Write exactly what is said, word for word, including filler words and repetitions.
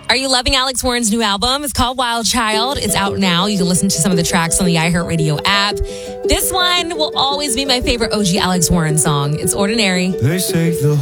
Are you loving Alex Warren's new album? It's called Wild Child. It's out now. You can listen to some of the tracks on the iHeartRadio app. This one will always be my favorite O G Alex Warren song. It's Ordinary. They say the